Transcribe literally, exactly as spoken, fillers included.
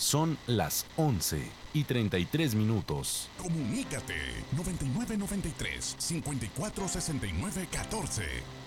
Son las once y treinta y tres minutos. Comunícate noventa y nueve noventa y tres, cincuenta y cuatro sesenta y nueve catorce.